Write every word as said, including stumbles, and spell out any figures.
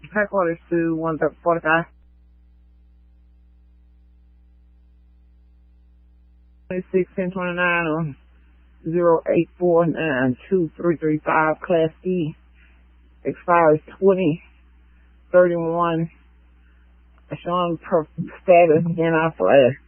Pack orders to one forty-five. twenty-six ten twenty-nine on zero eight four nine two three three five, Class D. Expires twenty thirty-one. Showing per status in our flash.